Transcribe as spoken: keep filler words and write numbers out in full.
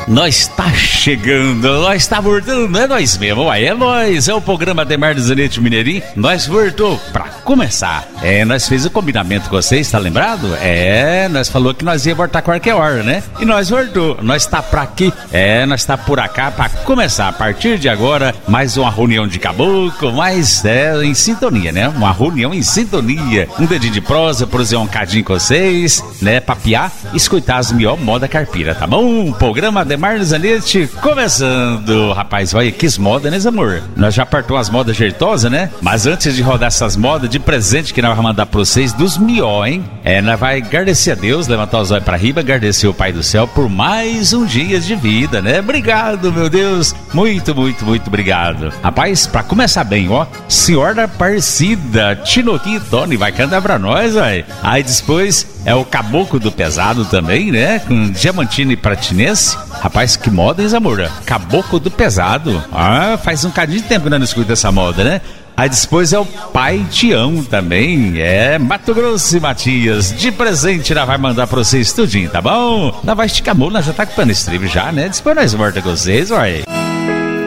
Nós tá chegando, nós tá voltando, é nós mesmo, uai, é nós, é o programa Ademar do Zanetti Mineirinho, nós voltou pra começar. É, nós fez o combinamento com vocês, tá lembrado? É, nós falou que nós ia voltar qualquer hora, né? E nós voltou, nós tá pra aqui, é, nós tá por acá pra começar, a partir de agora, mais uma reunião de caboclo, mais, é, em sintonia, né? Uma reunião em sintonia, um dedinho de prosa, prosear um cadinho com vocês, né? Papiar, escutar as mió moda carpira, tá bom? Programa Ademar do Zanetti começando. Rapaz, olha que moda, né, amor? Nós já partou as modas jeitosas, né? Mas antes de rodar essas modas, de presente que nós vamos mandar pra vocês, dos mió, hein? É, nós vai agradecer a Deus, levantar os olhos pra riba, agradecer o Pai do Céu por mais um dia de vida, né? Obrigado, meu Deus. Muito, muito, muito obrigado. Rapaz, pra começar bem, ó, Senhora da Aparecida, Tinoquinho e Tony, vai cantar pra nós, vai. Aí depois é o Caboclo do Pesado também, né? Com Diamantino e Pratinense. Rapaz, que moda, hein, amor? Caboclo do Pesado. Ah, faz um cadinho de tempo que nós não escuta essa moda, né? Aí depois é o Pai Tião também, é Mato Grosso e Matias, de presente nós vai mandar pra vocês tudinho, tá bom? Nós vai esticar a mão, nós já tá com o pano strip já, né? Depois nós volta com vocês, vai.